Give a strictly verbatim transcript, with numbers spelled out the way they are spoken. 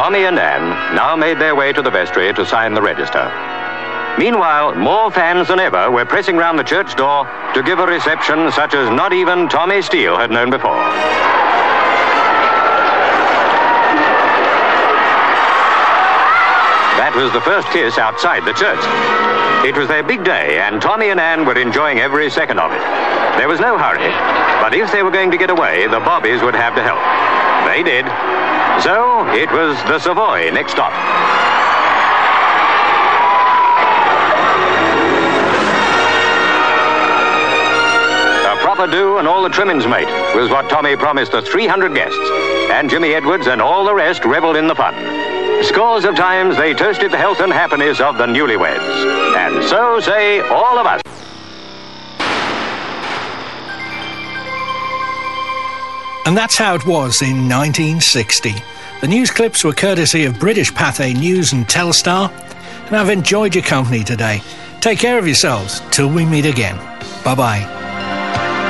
Tommy and Anne now made their way to the vestry to sign the register. Meanwhile, more fans than ever were pressing round the church door to give a reception such as not even Tommy Steele had known before. That was the first kiss outside the church. It was their big day, and Tommy and Anne were enjoying every second of it. There was no hurry, but if they were going to get away, the Bobbies would have to help. They did. So it was the Savoy next stop. A proper do and all the trimmings mate was what Tommy promised the three hundred guests, and Jimmy Edwards and all the rest revelled in the fun. Scores of times they toasted the health and happiness of the newlyweds. And so say all of us. And that's how it was in nineteen sixty. The news clips were courtesy of British Pathé News and Telstar, and I've enjoyed your company today. Take care of yourselves till we meet again. Bye-bye.